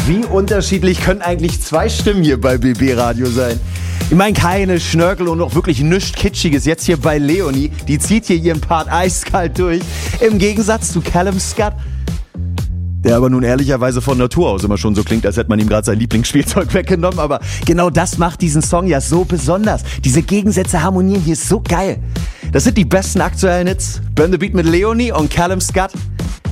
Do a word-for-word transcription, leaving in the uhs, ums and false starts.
Wie unterschiedlich können eigentlich zwei Stimmen hier bei B B Radio sein? Ich meine, keine Schnörkel und auch wirklich nichts Kitschiges jetzt hier bei Leonie. Die zieht hier ihren Part eiskalt durch. Im Gegensatz zu Callum Scott, der aber nun ehrlicherweise von Natur aus immer schon so klingt, als hätte man ihm gerade sein Lieblingsspielzeug weggenommen. Aber genau das macht diesen Song ja so besonders. Diese Gegensätze harmonieren hier so geil. Das sind die besten aktuellen Hits. Burn the Beat mit Leonie und Callum Scott.